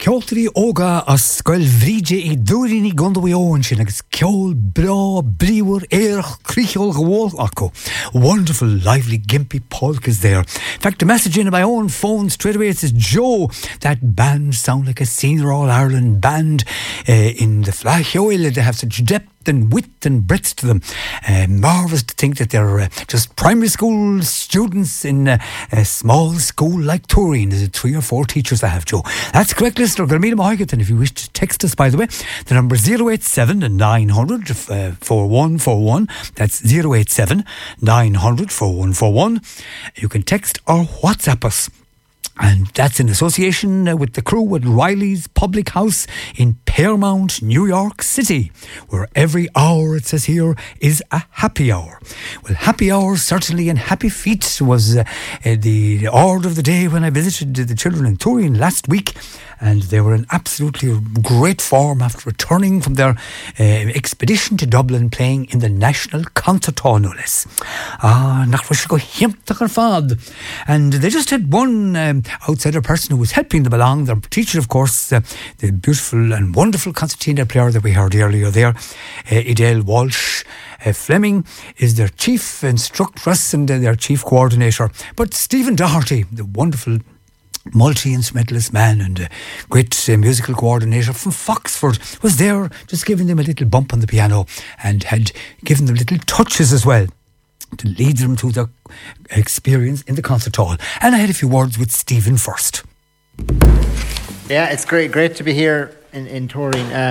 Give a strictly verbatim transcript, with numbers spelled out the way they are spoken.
Ceoltarí óga a scoil bhríde I dúirí ní gundahí óin sin agus ceol brá bríomhar éirich crícheol gháil acu. Wonderful, lively, gimpy polkas there. In fact, the message in my own phone straight away, it says, Joe, that band sound like a senior All-Ireland band uh, in the Flash Oil. They have such depth and width and breadth to them. Uh, marvellous to think that they're uh, just primary school students in uh, a small school like Turin. There's three or four teachers they have, Joe. That's correct, listener. Garmina Mahigat. And if you wish to text us, by the way, the number is zero eight seven nine hundred four one four one. That's zero eight seven nine hundred four one four one. You can text or WhatsApp us. And that's in association uh, with the crew at Riley's Public House in Paramount, New York City, where every hour, it says here, is a happy hour. Well, happy hour, certainly, and happy feet was uh, uh, the order of the day when I visited the children in Turin last week. And they were in absolutely great form after returning from their uh, expedition to Dublin, playing in the National Concerto, no less. Ah, nach was go himptach ar fad. And they just had one um, outsider person who was helping them along. Their teacher, of course, uh, the beautiful and wonderful concertina player that we heard earlier there, uh, Idel Walsh. Uh, Fleming is their chief instructress and uh, their chief coordinator. But Stephen Doherty, the wonderful multi-instrumentalist man and a great uh, musical coordinator from Foxford, was there just giving them a little bump on the piano and had given them little touches as well to lead them through their experience in the concert hall. And I had a few words with Stephen first. Yeah, it's great great to be here in, in Turin. Uh,